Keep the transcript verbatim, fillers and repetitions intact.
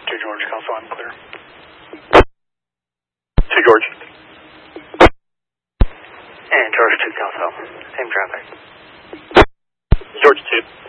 two George, Council, I'm clear. two George. And George two Council, same traffic. George two.